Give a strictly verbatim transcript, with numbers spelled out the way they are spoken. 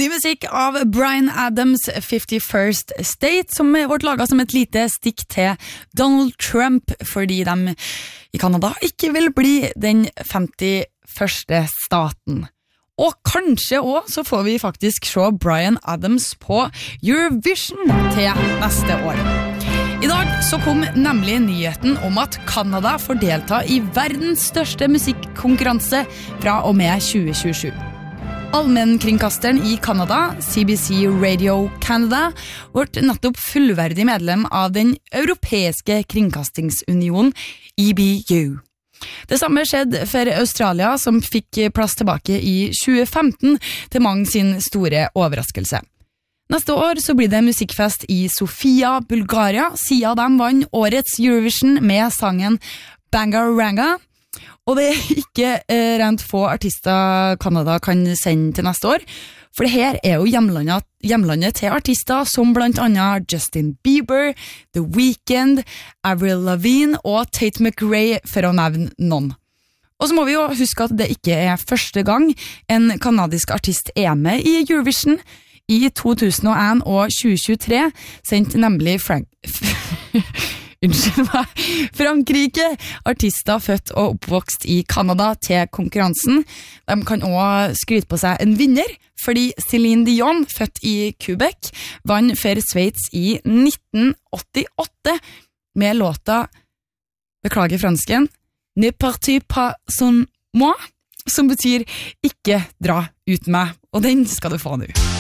Ny musikk av Bryan Adams, fifty-first State, som er vårt laget som et lite stikk til Donald Trump, fordi de i Kanada ikke vil bli den femti-første staten. Og kanskje også så får vi faktisk se Bryan Adams på Eurovision til neste år. I dag så kom nemlig nyheten om at Kanada får delta i verdens største musikkonkurranse fra og med tjue tjuesju. Allmennkringkasteren i Kanada, C B C Radio Canada, ble nettopp fullverdig medlem av den europeiske kringkastingsunionen E B U. Det samme skjedde for Australia, som fikk plass tilbake i tjue femten til mange sin store overraskelse. Neste år så blir det musikkfest i Sofia, Bulgaria, siden de vann årets Eurovision med sangen Bangaranga. Og det er ikke eh, rent få artister Kanada kan sende til neste år, for det her er jo hjemlandet, hjemlandet til artister som blant annet Justin Bieber, The Weeknd, Avril Lavigne og Tate McRae, for å nevne noen. Og så må vi jo huske at det ikke er første gang en kanadisk artist er med i Eurovision. I to tusen og en og tjue tjuetre sendte nemlig Frank... Unnskyld meg, Frankrike, artister født og oppvokst i Kanada til konkurransen. De kan også skryte på seg en vinner, fordi Celine Dion, født i Quebec, vann for Sveits i nitten åttiåtte med låta, beklager fransken, Ne partez pas sans moi, som betyr ikke dra ut meg, og den skal du få nå.